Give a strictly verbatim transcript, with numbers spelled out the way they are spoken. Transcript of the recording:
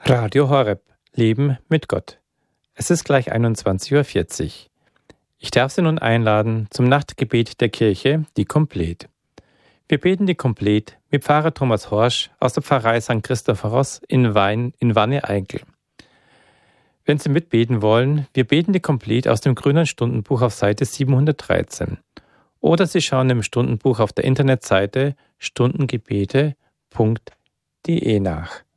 Radio Horeb, Leben mit Gott. Es ist gleich einundzwanzig Uhr vierzig. Ich darf Sie nun einladen zum Nachtgebet der Kirche, die Komplet. Wir beten die Komplet mit Pfarrer Thomas Horsch aus der Pfarrei Sankt Christophoros in Wein in Wanne-Eickel. Wenn Sie mitbeten wollen, wir beten die Komplet aus dem Grünen Stundenbuch auf Seite siebenhundertdreizehn. Oder Sie schauen im Stundenbuch auf der Internetseite stundengebete punkt de nach.